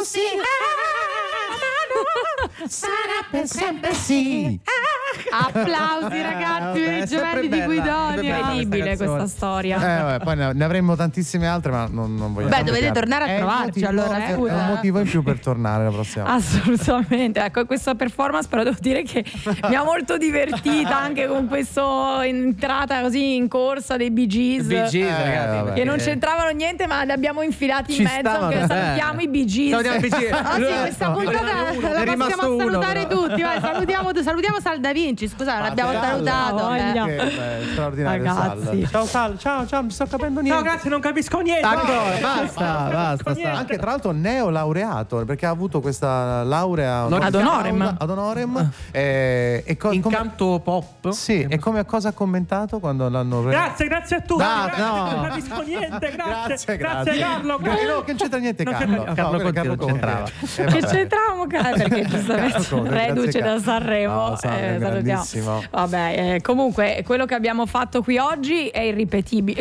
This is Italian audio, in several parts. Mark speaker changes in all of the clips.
Speaker 1: così. Sarà per sempre sì.
Speaker 2: Applausi ragazzi per i gemelli di Guidonia. Incredibile questa storia.
Speaker 3: Vabbè, poi ne avremmo tantissime altre, ma non vogliamo.
Speaker 2: Beh, dovete tornare a trovarci allora.
Speaker 3: È un motivo in più per tornare la prossima volta.
Speaker 2: Assolutamente. Ecco, questa performance però devo dire che mi ha molto divertita anche con questa entrata così in corsa dei Bee Gees,
Speaker 4: ragazzi,
Speaker 2: che non c'entravano niente, ma li abbiamo infilati in mezzo. Che salutiamo i Bee Gees.
Speaker 4: Salutiamo i Bee Gees.
Speaker 2: Questa puntata la possiamo salutare tutti. Vai, salutiamo Sal Da Vinci. Scusa, l'abbiamo salutato.
Speaker 3: Straordinario.
Speaker 2: Ragazzi.
Speaker 4: Ciao Sal, ciao, non sto capendo niente. No, grazie, non capisco niente.
Speaker 3: Ancora, basta. Anche tra l'altro neolaureato, perché ha avuto questa laurea
Speaker 2: ad
Speaker 3: honorem.
Speaker 4: In canto pop.
Speaker 3: Sì, e come cosa ha commentato quando l'hanno
Speaker 4: Grazie a tutti.
Speaker 3: Non
Speaker 4: capisco niente, grazie
Speaker 3: Carlo. No, che c'entra niente Carlo.
Speaker 4: Carlo
Speaker 3: c'entrava.
Speaker 2: Che c'entravamo perché giustamente reduce da Sanremo. Salutiamo. Vabbè, comunque quello che abbiamo fatto qui oggi è irripetibile.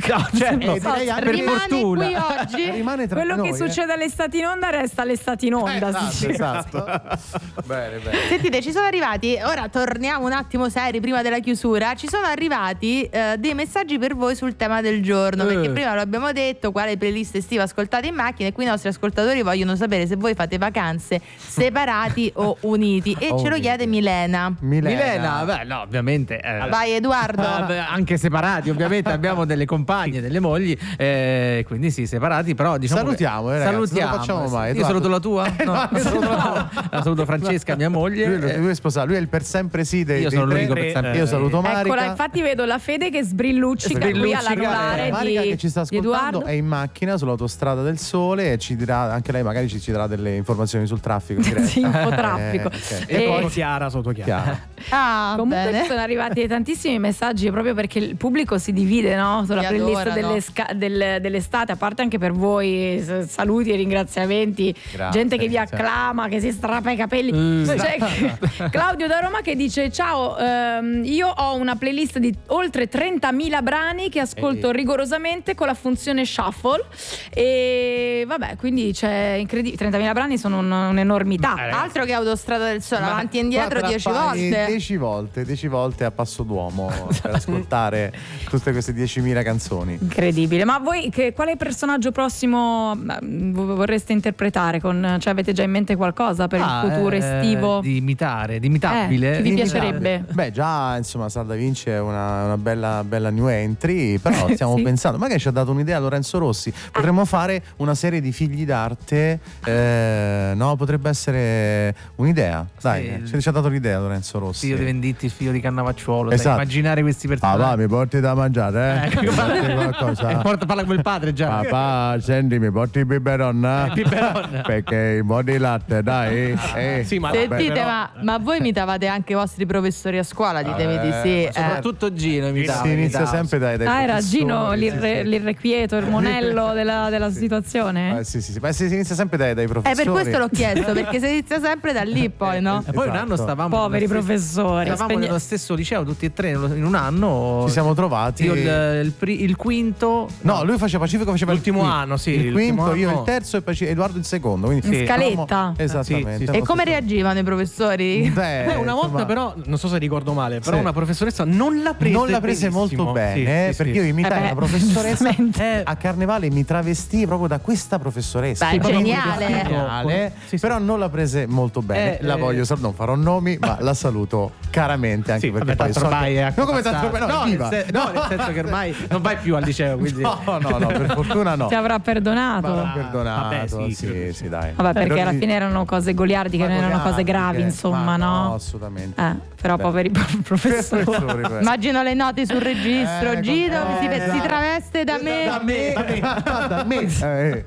Speaker 4: Rimane
Speaker 2: qui oggi.
Speaker 3: Rimane tra
Speaker 2: quello
Speaker 3: noi,
Speaker 2: che succede all'estate in onda resta all'estate in onda.
Speaker 3: Esatto. Bene.
Speaker 2: Sentite, ci sono arrivati, ora torniamo un attimo seri prima della chiusura. Ci sono arrivati dei messaggi per voi sul tema del giorno, perché prima lo abbiamo detto, quale playlist estiva ascoltate in macchina, e qui i nostri ascoltatori vogliono sapere se voi fate vacanze separati o uniti, e ce lo chiede Milena.
Speaker 4: Beh, no, ovviamente.
Speaker 2: Vai Edoardo.
Speaker 4: Anche separati, ovviamente abbiamo delle compagne, delle mogli, quindi sì, separati, però diciamo
Speaker 3: salutiamo, ragazzi,
Speaker 4: salutiamo.
Speaker 3: non lo facciamo mai.
Speaker 4: Io saluto la tua? No, saluto Francesca, mia moglie.
Speaker 3: Lui è sposato, lui è il per sempre sì dei
Speaker 4: Io sono l'unico per sempre.
Speaker 3: Io saluto Marica.
Speaker 2: Eccola, infatti vedo la Fede che sbrilluccica qui all'anulare
Speaker 3: Marica che ci sta ascoltando
Speaker 2: Edoardo.
Speaker 3: è in macchina sull'autostrada del Sole e ci dirà, anche lei magari ci darà delle informazioni sul traffico.
Speaker 2: Sì, un po' traffico.
Speaker 3: E
Speaker 4: poi Chiara sotto Chiara.
Speaker 2: Comunque
Speaker 5: bene.
Speaker 2: sono arrivati tantissimi messaggi proprio perché il pubblico si divide, no? Sulla
Speaker 5: Mi
Speaker 2: playlist
Speaker 5: adorano.
Speaker 2: dell'estate, a parte anche per voi saluti e ringraziamenti.
Speaker 3: Grazie,
Speaker 2: gente che vi acclama, che si strappa i capelli. C'è Claudio da Roma che dice: ciao, io ho una playlist di oltre 30.000 brani che ascolto rigorosamente con la funzione shuffle, e vabbè, quindi c'è incredibile, 30.000 brani sono un'enormità.
Speaker 5: Altro che Autostrada del Sole, avanti e indietro 10 volte.
Speaker 3: 10 volte a passo d'uomo per ascoltare tutte queste 10.000 canzoni.
Speaker 2: Incredibile. Ma voi quale personaggio prossimo vorreste interpretare? Cioè, avete già in mente qualcosa per il futuro estivo?
Speaker 4: Di imitabile.
Speaker 2: Chi vi piacerebbe?
Speaker 3: Beh, già insomma Sal Da Vinci è una bella new entry, però stiamo
Speaker 2: Sì.
Speaker 3: pensando, magari ci ha dato un'idea Lorenzo Rossi, potremmo fare una serie di figli d'arte, no? Potrebbe essere un'idea, dai, ci ha dato l'idea Lorenzo Rossi.
Speaker 4: Figlio di Venditti, figlio di Cannavacciuolo,
Speaker 3: Esatto.
Speaker 4: immaginare questi personaggi.
Speaker 3: Va, mi porti da mangiare, Mi porti qualcosa?
Speaker 4: Parla come il padre già.
Speaker 3: Papà, senti, mi porti il biberon? Perché un po' di latte, dai.
Speaker 4: Sì, ma
Speaker 5: Sentite, ma voi imitavate anche i vostri professori a scuola? Ditemi di sì.
Speaker 4: soprattutto Gino
Speaker 3: Si inizia sempre dai
Speaker 2: Era
Speaker 3: professori.
Speaker 2: Gino l'irrequieto, il monello della situazione?
Speaker 3: Sì, ma si inizia sempre dai professori.
Speaker 5: Per questo l'ho chiesto, perché si inizia sempre da lì poi, no?
Speaker 4: E poi un
Speaker 3: Esatto.
Speaker 4: anno stavamo
Speaker 2: Poveri professori.
Speaker 4: Stavamo nello stesso liceo tutti e tre in un anno.
Speaker 3: Ci siamo trovati.
Speaker 4: Io il quinto.
Speaker 3: No, lui faceva Pacifico, faceva
Speaker 4: l'ultimo
Speaker 3: il
Speaker 4: anno, sì.
Speaker 3: Il quinto,
Speaker 4: l'ultimo
Speaker 3: io
Speaker 4: anno.
Speaker 3: il terzo e Edoardo il secondo. Quindi
Speaker 2: In scaletta.
Speaker 3: Esattamente.
Speaker 4: Sì.
Speaker 5: E come reagivano i professori?
Speaker 4: Una volta però, non so se ricordo male, però
Speaker 3: Sì.
Speaker 4: una professoressa non l'ha prese
Speaker 3: molto bene, perché io imitai una professoressa
Speaker 2: giustamente.
Speaker 3: a Carnevale, mi travestii proprio da questa professoressa.
Speaker 5: Beh,
Speaker 3: Proprio
Speaker 5: geniale.
Speaker 3: geniale,
Speaker 4: Sì.
Speaker 3: però non l'ha prese molto bene. La voglio, non farò nomi, ma la saluto caramente, anche
Speaker 4: Sì,
Speaker 3: perché
Speaker 4: vabbè,
Speaker 3: poi
Speaker 4: tanto ormai è
Speaker 3: non come tanto ormai, no, viva.
Speaker 4: nel senso che ormai non vai più al liceo, quindi
Speaker 3: No, per fortuna no.
Speaker 2: Ti avrà perdonato.
Speaker 3: Perdonato,
Speaker 4: vabbè,
Speaker 3: sì, dai.
Speaker 2: Vabbè, perché alla fine erano cose goliardiche, non erano cose gravi, insomma,
Speaker 3: no?
Speaker 2: no?
Speaker 3: Assolutamente.
Speaker 2: Però
Speaker 3: Beh.
Speaker 2: poveri professori.
Speaker 5: Immagino le note sul registro. Gino si
Speaker 3: esatto.
Speaker 5: traveste da me.
Speaker 3: Da me.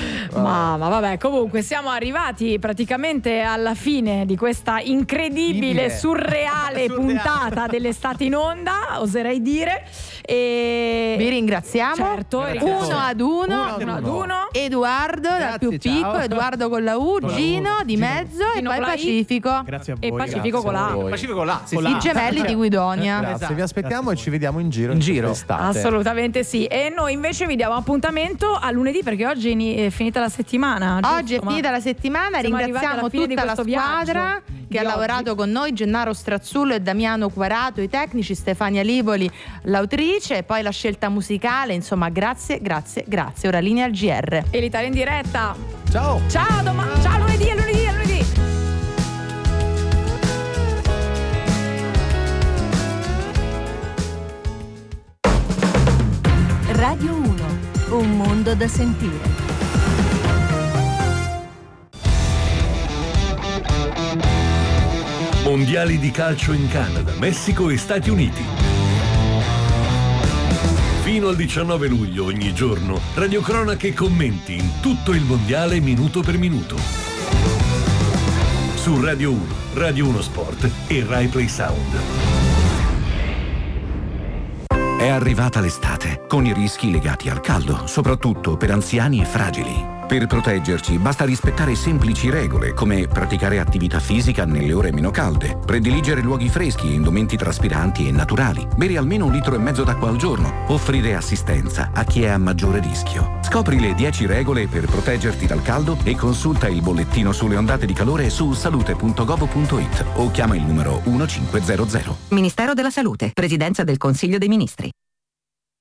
Speaker 2: Ma vabbè, comunque siamo arrivati praticamente alla fine di questa incredibile, surreale puntata dell'estate in onda, oserei dire.
Speaker 6: E
Speaker 2: Vi ringraziamo.
Speaker 6: certo,
Speaker 2: Uno ad uno. Edoardo dal più piccolo, Edoardo con la U, Gino di mezzo e
Speaker 6: Gino
Speaker 2: poi
Speaker 6: con la I.
Speaker 2: Pacifico.
Speaker 1: Grazie a
Speaker 6: e
Speaker 1: voi.
Speaker 6: Pacifico con la A.
Speaker 4: Pacifico là, sì,
Speaker 2: I gemelli di Guidonia.
Speaker 3: Grazie, vi aspettiamo e ci vediamo in giro.
Speaker 4: In giro.
Speaker 3: quest'estate.
Speaker 6: Assolutamente sì. E noi invece vi diamo appuntamento a lunedì, perché oggi è finita la settimana.
Speaker 2: Oggi è
Speaker 6: giusto?
Speaker 2: finita la settimana,
Speaker 6: siamo arrivati
Speaker 2: ringraziamo
Speaker 6: alla fine di
Speaker 2: tutta la
Speaker 6: questo
Speaker 2: squadra
Speaker 6: viaggio
Speaker 2: che ha
Speaker 6: di
Speaker 2: lavorato
Speaker 6: oggi.
Speaker 2: con noi, Gennaro Strazzullo e Damiano Quarato, i tecnici, Stefania Livoli, l'autrice, e poi la scelta musicale, insomma grazie. Ora linea al GR.
Speaker 6: E l'Italia in diretta.
Speaker 3: Ciao.
Speaker 6: Ciao, ciao, lunedì, a lunedì.
Speaker 7: Radio 1, un mondo da sentire.
Speaker 8: Mondiali di calcio in Canada, Messico e Stati Uniti. Fino al 19 luglio ogni giorno, radiocronache e commenti in tutto il mondiale minuto per minuto. Su Radio 1, Radio 1 Sport e Rai Play Sound.
Speaker 9: È arrivata l'estate, con i rischi legati al caldo, soprattutto per anziani e fragili. Per proteggerci basta rispettare semplici regole, come praticare attività fisica nelle ore meno calde, prediligere luoghi freschi e indumenti traspiranti e naturali, bere almeno 1,5 litri d'acqua al giorno, offrire assistenza a chi è a maggiore rischio. Scopri le 10 regole per proteggerti dal caldo e consulta il bollettino sulle ondate di calore su salute.gov.it o chiama il numero 1500.
Speaker 7: Ministero della Salute, Presidenza del Consiglio dei Ministri.